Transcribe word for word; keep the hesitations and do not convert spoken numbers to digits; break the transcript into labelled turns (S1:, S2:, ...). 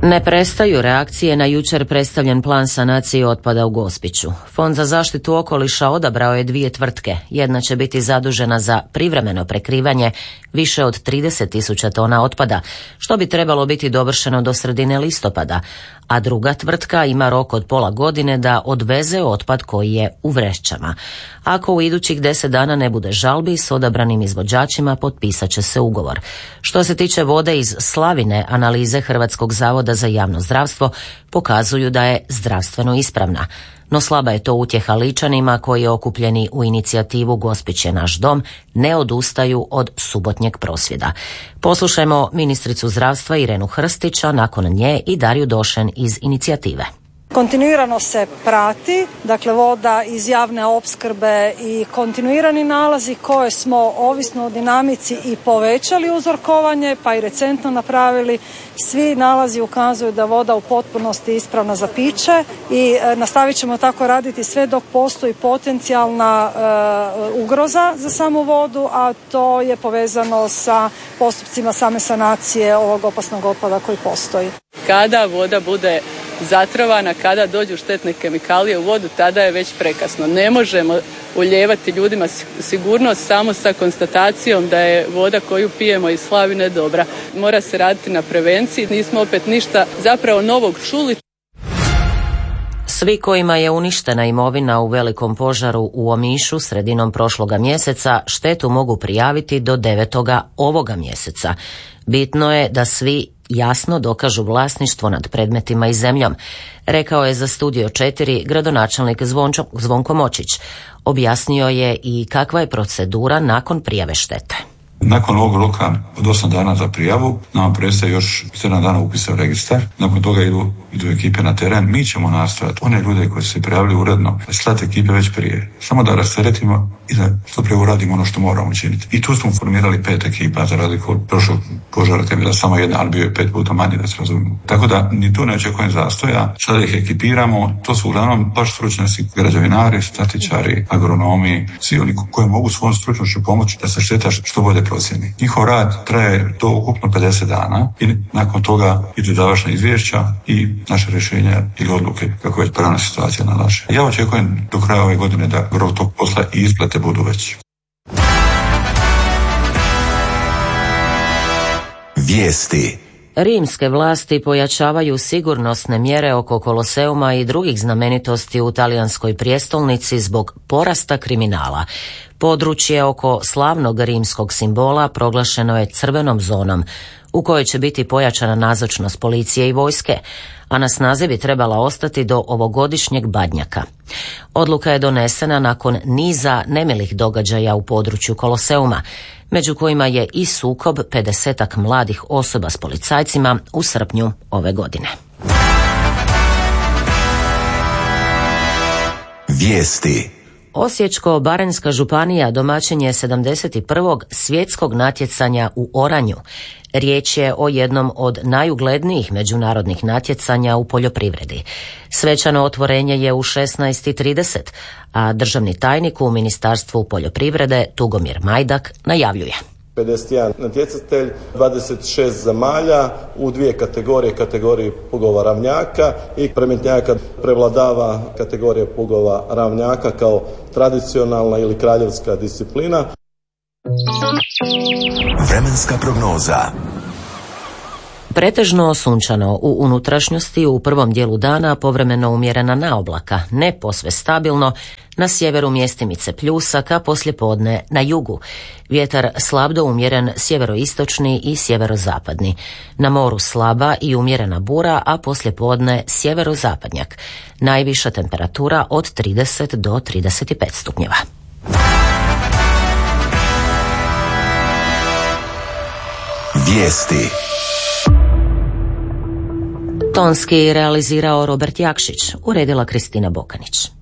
S1: Ne prestaju reakcije na jučer predstavljen plan sanacije otpada u Gospiću. Fond za zaštitu okoliša odabrao je dvije tvrtke. Jedna će biti zadužena za privremeno prekrivanje više od trideset tisuća tona otpada, što bi trebalo biti dovršeno do sredine listopada, a druga tvrtka ima rok od pola godine da odveze otpad koji je u vrećama. Ako u idućih deset dana ne bude žalbi, s odabranim izvođačima potpisat će se ugovor. Što se tiče vode iz Slavine, analize Hrvatskog zavoda za javno zdravstvo pokazuju da je zdravstveno ispravna. No slaba je to utjeha Ličanima koji, okupljeni u inicijativu Gospić je naš dom, ne odustaju od subotnjeg prosvjeda. Poslušajmo ministricu zdravstva Irenu Hrstić, a nakon nje i Dariju Došen iz inicijative.
S2: Kontinuirano se prati, dakle voda iz javne opskrbe i kontinuirani nalazi koje smo ovisno o dinamici i povećali uzorkovanje, pa i recentno napravili. Svi nalazi ukazuju da voda u potpunosti ispravna za piće i e, nastavit ćemo tako raditi sve dok postoji potencijalna e, ugroza za samu vodu, a to je povezano sa postupcima same sanacije ovog opasnog otpada koji postoji.
S3: Kada voda bude zatrovana, kada dođu štetne kemikalije u vodu, tada je već prekasno. Ne možemo ulijevati ljudima sigurnost samo sa konstatacijom da je voda koju pijemo iz Slavine dobra. Mora se raditi na prevenciji, nismo opet ništa zapravo novog čuli.
S1: Svi kojima je uništena imovina u velikom požaru u Omišu sredinom prošloga mjeseca štetu mogu prijaviti do devetoga ovoga mjeseca. Bitno je da svi jasno dokažu vlasništvo nad predmetima i zemljom, rekao je za Studio četiri gradonačelnik Zvončo, Zvonko Močić. Objasnio je i kakva je procedura nakon prijave štete.
S4: Nakon ovog roka od osam dana za prijavu, nama prestaje još sedam dana upisa u registar. Nakon toga idu, idu ekipe na teren. Mi ćemo nastojati one ljude koji su se prijavili uredno, slati ekipe već prije. Samo da rasteretimo i da što prije uradimo ono što moramo učiniti. I tu smo formirali pet ekipa, za razliku od prošlog požara, kad je bila samo jedna, ali bio je pet puta manje, da se razumijemo. Tako da ni tu ne očekujem zastoja. Sada ih ekipiramo. To su uglavnom baš stručnjaci, građevinari, statičari, agronomi, svi oni koji mogu svojom stručnošću pomoći da se šteta što bolje procjeni. Njihov rad traje to ukupno pedeset dana i nakon toga idu završna izvješća i naše rješenja ili odluke kako već pravna situacija nalaže. Ja očekujem do kraja ove godine da gro tog posla i isplate budu veći.
S5: Vijesti.
S1: Rimske vlasti pojačavaju sigurnosne mjere oko Koloseuma i drugih znamenitosti u talijanskoj prijestolnici zbog porasta kriminala. Područje oko slavnog rimskog simbola proglašeno je crvenom zonom, u kojoj će biti pojačana nazočnost policije i vojske, a na snazi bi trebala ostati do ovogodišnjeg Badnjaka. Odluka je donesena nakon niza nemilih događaja u području Koloseuma, među kojima je i sukob pedesetak mladih osoba s policajcima u srpnju ove godine.
S5: Vijesti.
S1: Osječko-baranjska županija domaćin je sedamdeset prvog svjetskog natjecanja u oranju. Riječ je o jednom od najuglednijih međunarodnih natjecanja u poljoprivredi. Svečano otvorenje je u šesnaest i trideset, a državni tajnik u Ministarstvu poljoprivrede Tugomir Majdak najavljuje.
S6: pedeset jedan natjecatelj, dvadeset šest zemalja u dvije kategorije, kategoriji plugova ravnjaka i premetnjaka. Prevladava kategorija plugova ravnjaka kao tradicionalna ili kraljevska disciplina.
S5: Vremenska prognoza.
S1: Pretežno sunčano u unutrašnjosti, u prvom dijelu dana povremeno umjerena naoblaka, ne posve stabilno, na sjeveru mjestimice pljusak, a poslijepodne na jugu. Vjetar slab do umjeren sjeveroistočni i sjeverozapadni. Na moru slaba i umjerena bura, a poslijepodne sjeverozapadnjak. Najviša temperatura od trideset do trideset pet stupnjeva.
S5: Vijesti.
S1: Tonski realizirao Robert Jakšić, uredila Kristina Bokanić.